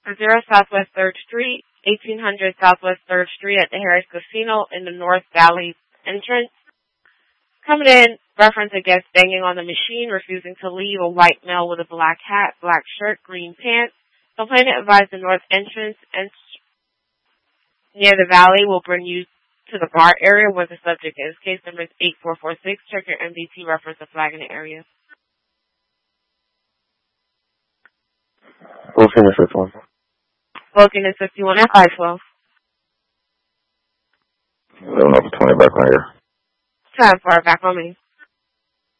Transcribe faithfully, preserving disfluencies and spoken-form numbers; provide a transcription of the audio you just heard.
zero Southwest third Street, eighteen hundred Southwest third Street at the Harris Casino in the North Valley entrance. Coming in, reference against banging on the machine, refusing to leave, a white male with a black hat, black shirt, green pants. Complainant advised the north entrance and near the valley will bring you to the bar area where the subject is. Case number is eight four four six. Check your M D T reference a flag in the area. Booking is fifty-one. Booking is fifty-one at five twelve. eleven over twenty back on here. Time for it back on me.